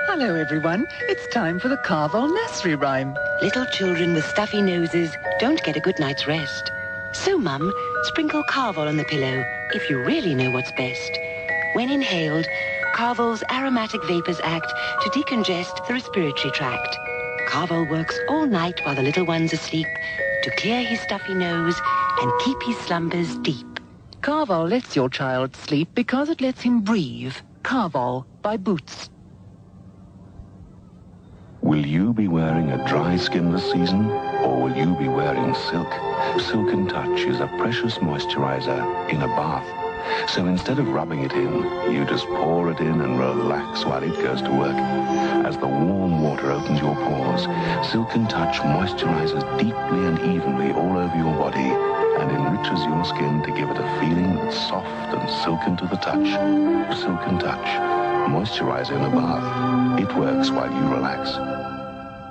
Hello, everyone. It's time for the Carvel nursery rhyme. Little children with stuffy noses don't get a good night's rest. So, Mum, sprinkle Carvel on the pillow if you really know what's best. When inhaled, Carvel's aromatic vapors act to decongest the respiratory tract. Carvel works all night while the little one's asleep to clear his stuffy nose and keep his slumbers deep. Carvel lets your child sleep because it lets him breathe. Carvel by Boots. Will you be wearing a dry skin this season, or will you be wearing silk? Silk & Touch is a precious moisturizer in a bath. So instead of rubbing it in, you just pour it in and relax while it goes to work. As the warm water opens your pores, Silk & Touch moisturizes deeply and evenly all over your body and enriches your skin to give it a feeling that's soft and silken to the touch. Silk & Touch. Moisturizer in a bath. It works while you relax.